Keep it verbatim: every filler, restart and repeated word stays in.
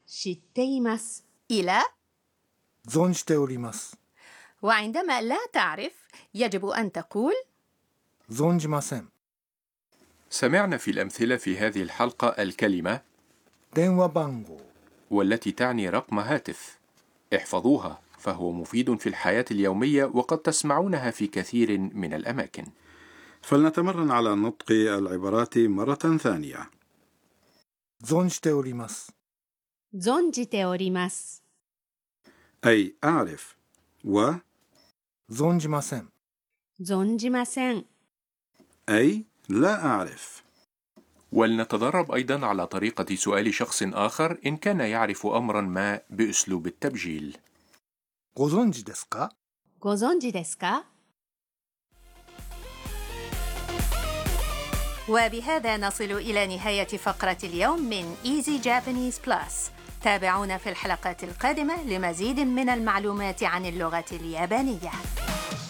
知っています إلى 存じております وعندما لا تعرف يجب أن تقول 存じません سمعنا في الأمثلة في هذه الحلقة الكلمة 電話番号 والتي تعني رقم هاتف. احفظوها فهو مفيد في الحياة اليومية وقد تسمعونها في كثير من الأماكن. فلنتمرن على نطق العبارات مرة ثانية. 存じております存じております أي أعرف، و 存じません存じません أي لا أعرف. ولنتدرب أيضا على طريقة سؤال شخص آخر إن كان يعرف أمرا ما بأسلوب التبجيل. ご存知ですかご存知ですか وبهذا نصل إلى نهاية فقرة اليوم من Easy Japanese Plus. تابعونا في الحلقات القادمة لمزيد من المعلومات عن اللغة اليابانية.